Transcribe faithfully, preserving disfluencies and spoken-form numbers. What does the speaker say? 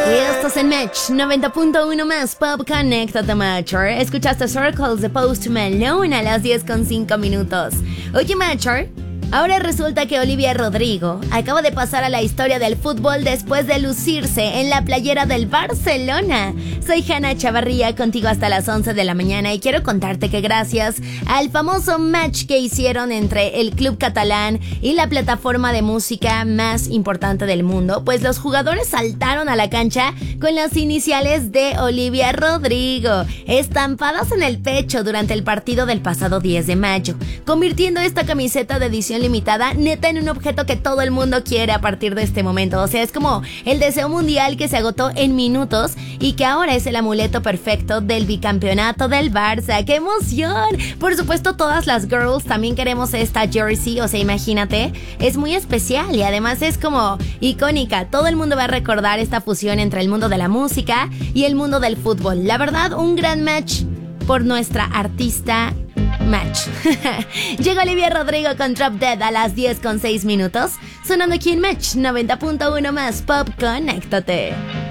Estás en Match noventa punto uno más Pop, conéctate Matcher. Escuchaste Circles de Post Malone a las diez con cinco minutos. Oye Matcher, ahora resulta que Olivia Rodrigo acaba de pasar a la historia del fútbol después de lucirse en la playera del Barcelona. Soy Hanna Chavarría, contigo hasta las once de la mañana, y quiero contarte que gracias al famoso match que hicieron entre el club catalán y la plataforma de música más importante del mundo, pues los jugadores saltaron a la cancha con las iniciales de Olivia Rodrigo estampadas en el pecho durante el partido del pasado diez de mayo, convirtiendo esta camiseta de edición limitada neta en un objeto que todo el mundo quiere a partir de este momento. O sea, es como el deseo mundial que se agotó en minutos y que ahora es el amuleto perfecto del bicampeonato del Barça. ¡Qué emoción! Por supuesto, todas las girls también queremos esta jersey. O sea, imagínate, es muy especial y además es como icónica. Todo el mundo va a recordar esta fusión entre el mundo de la música y el mundo del fútbol. La verdad, un gran match por nuestra artista Match. Llega Olivia Rodrigo con Drop Dead a las diez con seis minutos, sonando aquí en Match noventa punto uno más Pop, conéctate.